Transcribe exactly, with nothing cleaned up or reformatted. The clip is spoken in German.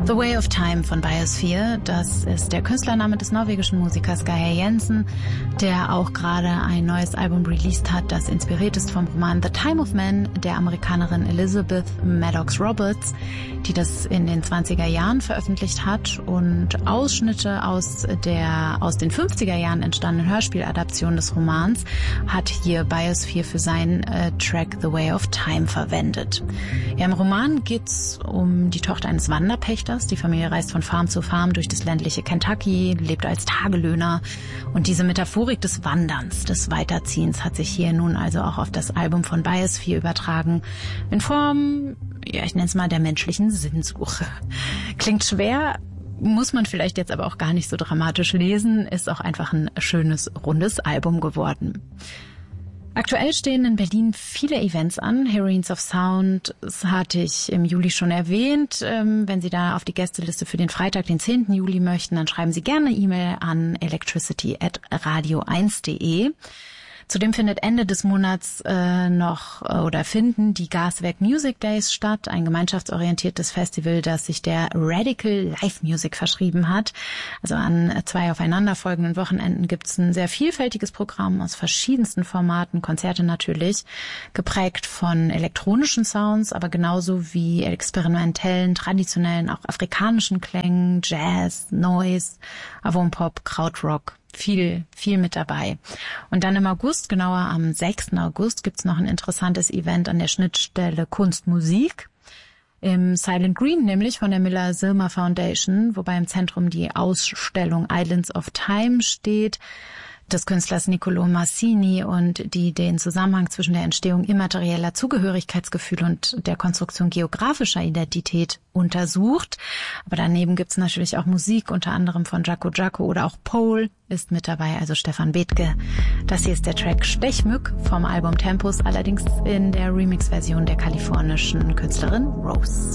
The Way of Time von Biosphere, das ist der Künstlername des norwegischen Musikers Geir Jensen, der auch gerade ein neues Album released hat, das inspiriert ist vom Roman The Time of Man der Amerikanerin Elizabeth Maddox Roberts, die das in den zwanziger Jahren veröffentlicht hat, und Ausschnitte aus der aus den fünfziger Jahren entstandenen Hörspieladaption des Romans hat hier Biosphere für seinen äh, Track The Way of Time verwendet. Ja, im Roman geht's um die Tochter eines Wanderpächters. Die Familie reist von Farm zu Farm durch das ländliche Kentucky, lebt als Tagelöhner, und diese Metaphorik des Wanderns, des Weiterziehens hat sich hier nun also auch auf das Album von Biosphere übertragen, in Form, ja, ich nenne es mal, der menschlichen Sinnsuche. Klingt schwer, muss man vielleicht jetzt aber auch gar nicht so dramatisch lesen, ist auch einfach ein schönes, rundes Album geworden. Aktuell stehen in Berlin viele Events an. Heroines of Sound, das hatte ich im Juli schon erwähnt. Wenn Sie da auf die Gästeliste für den Freitag, den zehnten Juli möchten, dann schreiben Sie gerne eine E-Mail an electricity at radio eins punkt de. Zudem findet Ende des Monats äh, noch äh, oder finden die Gaswerk Music Days statt, ein gemeinschaftsorientiertes Festival, das sich der Radical Live Music verschrieben hat. Also an zwei aufeinanderfolgenden Wochenenden gibt es ein sehr vielfältiges Programm aus verschiedensten Formaten, Konzerte natürlich, geprägt von elektronischen Sounds, aber genauso wie experimentellen, traditionellen, auch afrikanischen Klängen, Jazz, Noise, Avantpop, Krautrock. Viel, viel mit dabei. Und dann im August, genauer am sechsten August, gibt's noch ein interessantes Event an der Schnittstelle Kunst-Musik. Im Silent Green, nämlich von der Miller-Silmer Foundation, wobei im Zentrum die Ausstellung Islands of Time steht, des Künstlers Niccolo Massini, und die den Zusammenhang zwischen der Entstehung immaterieller Zugehörigkeitsgefühle und der Konstruktion geografischer Identität untersucht. Aber daneben gibt's natürlich auch Musik, unter anderem von Jaco Jaco, oder auch Pole ist mit dabei, also Stefan Bethke. Das hier ist der Track Stechmück vom Album Tempus, allerdings in der Remix-Version der kalifornischen Künstlerin Rose.